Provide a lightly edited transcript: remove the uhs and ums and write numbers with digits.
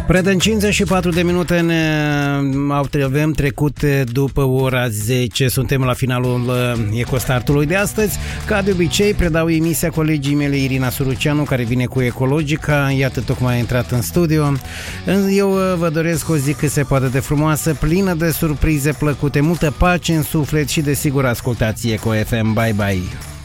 Predă 54 de minute avem trecut după ora 10. Suntem la finalul Ecostartului de astăzi. Ca de obicei, predau emisia colegii mele Irina Suruceanu, care vine cu Ecologica. Iată, tocmai a intrat în studio. Eu vă doresc o zi cât se poate de frumoasă, plină de surprize plăcute, multă pace în suflet și, desigur, ascultați Eco FM. Bye, bye!